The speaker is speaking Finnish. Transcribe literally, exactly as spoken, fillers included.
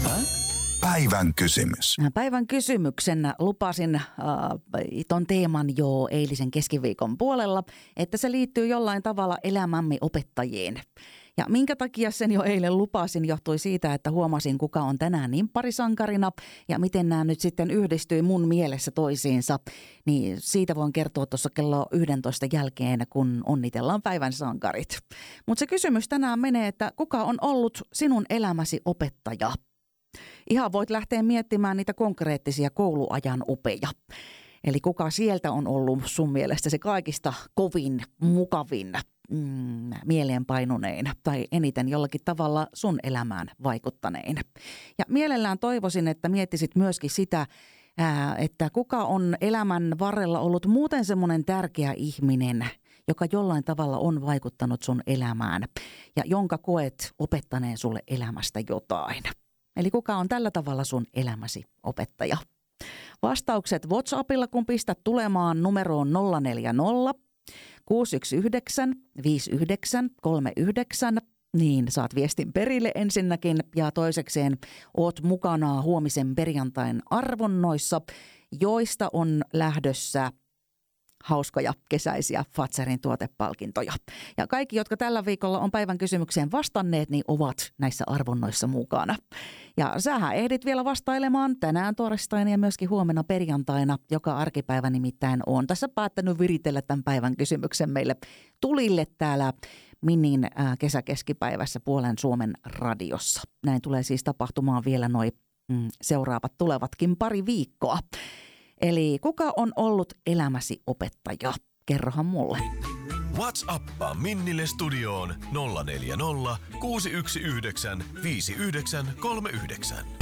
Päivän kysymys. Päivän kysymyksen lupasin äh, ton teeman jo eilisen keskiviikon puolella, että se liittyy jollain tavalla elämämme opettajiin. Ja minkä takia sen jo eilen lupasin, johtui siitä, että huomasin, kuka on tänään nimpparisankarina ja miten nämä nyt sitten yhdistyi mun mielessä toisiinsa. Niin siitä voin kertoa tuossa kello yksitoista jälkeen, kun onnitellaan päivän sankarit. Mutta se kysymys tänään menee, että kuka on ollut sinun elämäsi opettaja? Ihan voit lähteä miettimään niitä konkreettisia kouluajan opeja. Eli kuka sieltä on ollut sun mielestä se kaikista kovin, mukavin, mm, mieleenpainunein tai eniten jollakin tavalla sun elämään vaikuttanein. Ja mielellään toivoisin, että miettisit myöskin sitä, ää, että kuka on elämän varrella ollut muuten semmoinen tärkeä ihminen, joka jollain tavalla on vaikuttanut sun elämään ja jonka koet opettaneen sulle elämästä jotain. Eli kuka on tällä tavalla sun elämäsi opettaja? Vastaukset WhatsAppilla, kun pistät tulemaan numeroon nolla neljä nolla, kuusi yksi yhdeksän, viisi yhdeksän, kolme yhdeksän, niin saat viestin perille ensinnäkin ja toisekseen oot mukana huomisen perjantain arvonnoissa, joista on lähdössä hauskoja kesäisiä Fazerin tuotepalkintoja. Ja kaikki, jotka tällä viikolla on päivän kysymykseen vastanneet, niin ovat näissä arvonnoissa mukana. Ja sähän ehdit vielä vastailemaan tänään torstaina ja myöskin huomenna perjantaina, joka arkipäivä nimittäin on tässä päättänyt viritellä tämän päivän kysymyksen meille tulille täällä Minnin äh, kesäkeskipäivässä Puolen Suomen radiossa. Näin tulee siis tapahtumaan vielä noi mm, seuraavat tulevatkin pari viikkoa. Eli kuka on ollut elämäsi opettaja? Kerrohan mulle. WhatsAppaa Minnille studioon nolla neljä nolla, kuusi yksi yhdeksän, viisi yhdeksän kolme yhdeksän.